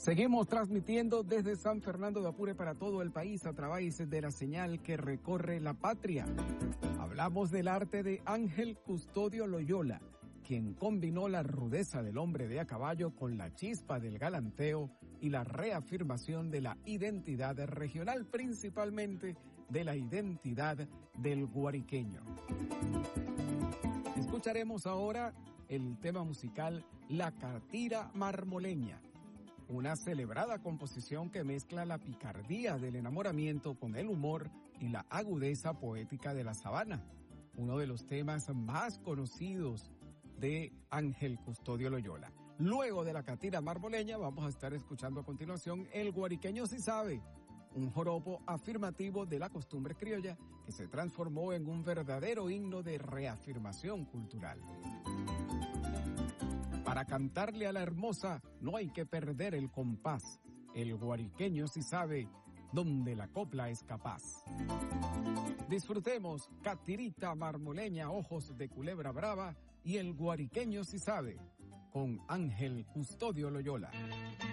Seguimos transmitiendo desde San Fernando de Apure para todo el país a través de la señal que recorre la patria. Hablamos del arte de Ángel Custodio Loyola, quien combinó la rudeza del hombre de a caballo con la chispa del galanteo y la reafirmación de la identidad regional, principalmente de la identidad del guariqueño. Escucharemos ahora el tema musical La Catira Marmoleña, una celebrada composición que mezcla la picardía del enamoramiento con el humor y la agudeza poética de la sabana, uno de los temas más conocidos de Ángel Custodio Loyola. Luego de La Catira Marmoleña vamos a estar escuchando a continuación El Guariqueño Sí Sabe, un joropo afirmativo de la costumbre criolla que se transformó en un verdadero himno de reafirmación cultural. Para cantarle a la hermosa no hay que perder el compás. El guariqueño sí sabe dónde la copla es capaz. Disfrutemos Catirita Marmoleña, ojos de culebra brava y El Guariqueño sí sabe con Ángel Custodio Loyola.